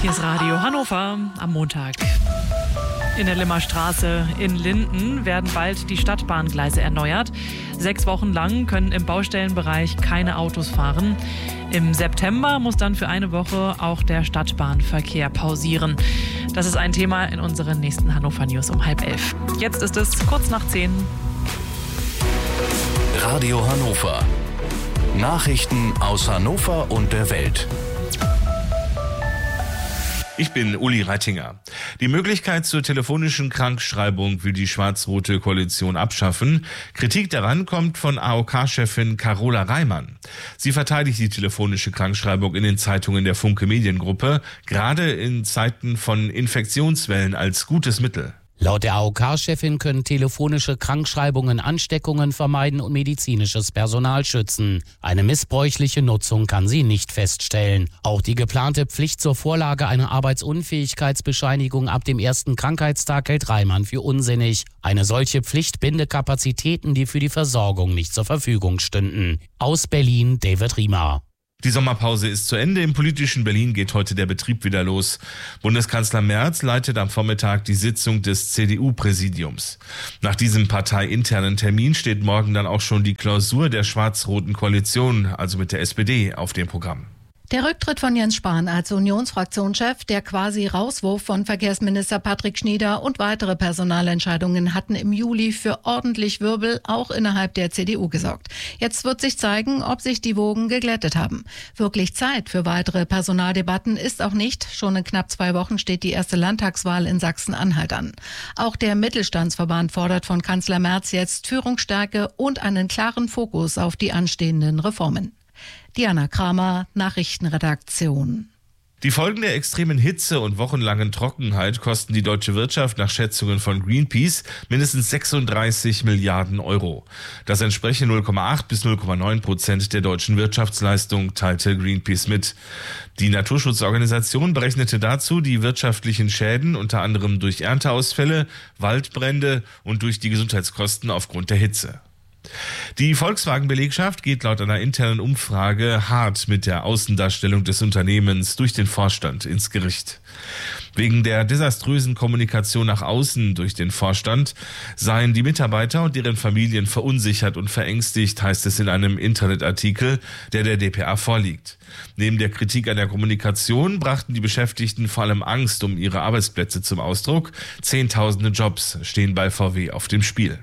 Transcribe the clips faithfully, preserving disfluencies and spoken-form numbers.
Hier ist Radio Hannover am Montag. In der Limmerstraße in Linden werden bald die Stadtbahngleise erneuert. Sechs Wochen lang können im Baustellenbereich keine Autos fahren. Im September muss dann für eine Woche auch der Stadtbahnverkehr pausieren. Das ist ein Thema in unseren nächsten Hannover News um halb elf. Jetzt ist es kurz nach zehn. Radio Hannover. Nachrichten aus Hannover und der Welt. Ich bin Uli Reitinger. Die Möglichkeit zur telefonischen Krankschreibung will die schwarz-rote Koalition abschaffen. Kritik daran kommt von A O K-Chefin Carola Reimann. Sie verteidigt die telefonische Krankschreibung in den Zeitungen der Funke Mediengruppe, gerade in Zeiten von Infektionswellen als gutes Mittel. Laut der A O K-Chefin können telefonische Krankschreibungen Ansteckungen vermeiden und medizinisches Personal schützen. Eine missbräuchliche Nutzung kann sie nicht feststellen. Auch die geplante Pflicht zur Vorlage einer Arbeitsunfähigkeitsbescheinigung ab dem ersten Krankheitstag hält Reimann für unsinnig. Eine solche Pflicht binde Kapazitäten, die für die Versorgung nicht zur Verfügung stünden. Aus Berlin David Riemer. Die Sommerpause ist zu Ende. Im politischen Berlin geht heute der Betrieb wieder los. Bundeskanzler Merz leitet am Vormittag die Sitzung des C D U-Präsidiums. Nach diesem parteiinternen Termin steht morgen dann auch schon die Klausur der schwarz-roten Koalition, also mit der S P D, auf dem Programm. Der Rücktritt von Jens Spahn als Unionsfraktionschef, der quasi Rauswurf von Verkehrsminister Patrick Schnieder und weitere Personalentscheidungen hatten im Juli für ordentlich Wirbel auch innerhalb der C D U gesorgt. Jetzt wird sich zeigen, ob sich die Wogen geglättet haben. Wirklich Zeit für weitere Personaldebatten ist auch nicht. Schon in knapp zwei Wochen steht die erste Landtagswahl in Sachsen-Anhalt an. Auch der Mittelstandsverband fordert von Kanzler Merz jetzt Führungsstärke und einen klaren Fokus auf die anstehenden Reformen. Diana Kramer, Nachrichtenredaktion. Die Folgen der extremen Hitze und wochenlangen Trockenheit kosten die deutsche Wirtschaft nach Schätzungen von Greenpeace mindestens sechsunddreißig Milliarden Euro. Das entspreche null Komma acht bis null Komma neun Prozent der deutschen Wirtschaftsleistung, teilte Greenpeace mit. Die Naturschutzorganisation berechnete dazu die wirtschaftlichen Schäden unter anderem durch Ernteausfälle, Waldbrände und durch die Gesundheitskosten aufgrund der Hitze. Die Volkswagen-Belegschaft geht laut einer internen Umfrage hart mit der Außendarstellung des Unternehmens durch den Vorstand ins Gericht. Wegen der desaströsen Kommunikation nach außen durch den Vorstand seien die Mitarbeiter und deren Familien verunsichert und verängstigt, heißt es in einem Internetartikel, der der d p a vorliegt. Neben der Kritik an der Kommunikation brachten die Beschäftigten vor allem Angst um ihre Arbeitsplätze zum Ausdruck. Zehntausende Jobs stehen bei V W auf dem Spiel.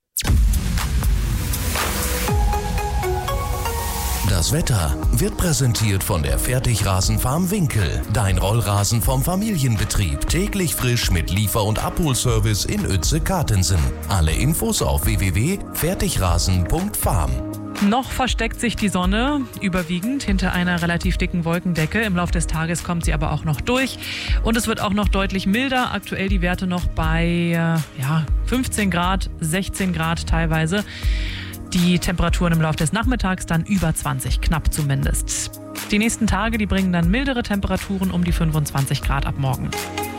Das Wetter wird präsentiert von der Fertigrasenfarm Winkel. Dein Rollrasen vom Familienbetrieb. Täglich frisch mit Liefer- und Abholservice in Uetze-Kartensen. Alle Infos auf w w w punkt fertigrasen punkt farm. Noch versteckt sich die Sonne überwiegend hinter einer relativ dicken Wolkendecke. Im Laufe des Tages kommt sie aber auch noch durch. Und es wird auch noch deutlich milder. Aktuell die Werte noch bei äh, ja, fünfzehn Grad, sechzehn Grad teilweise. Die Temperaturen im Laufe des Nachmittags dann über zwanzig, knapp zumindest. Die nächsten Tage, die bringen dann mildere Temperaturen um die fünfundzwanzig Grad ab morgen.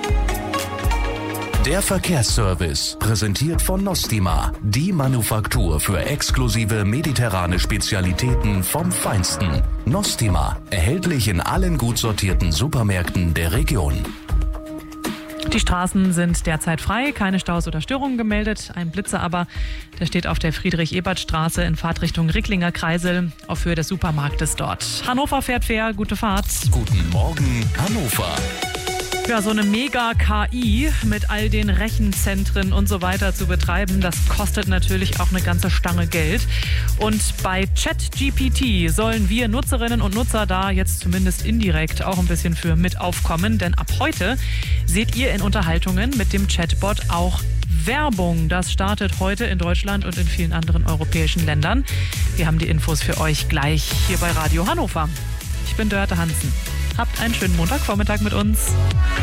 Der Verkehrsservice, präsentiert von Nostima, die Manufaktur für exklusive mediterrane Spezialitäten vom Feinsten. Nostima, erhältlich in allen gut sortierten Supermärkten der Region. Die Straßen sind derzeit frei, keine Staus oder Störungen gemeldet. Ein Blitzer aber, der steht auf der Friedrich-Ebert-Straße in Fahrtrichtung Ricklinger Kreisel auf Höhe des Supermarktes dort. Hannover fährt fair, gute Fahrt. Guten Morgen, Hannover. Ja, so eine Mega-K I mit all den Rechenzentren und so weiter zu betreiben, das kostet natürlich auch eine ganze Stange Geld. Und bei ChatGPT sollen wir Nutzerinnen und Nutzer da jetzt zumindest indirekt auch ein bisschen für mit aufkommen. Denn ab heute seht ihr in Unterhaltungen mit dem Chatbot auch Werbung. Das startet heute in Deutschland und in vielen anderen europäischen Ländern. Wir haben die Infos für euch gleich hier bei Radio Hannover. Ich bin Dörte Hansen. Habt einen schönen Montagvormittag mit uns.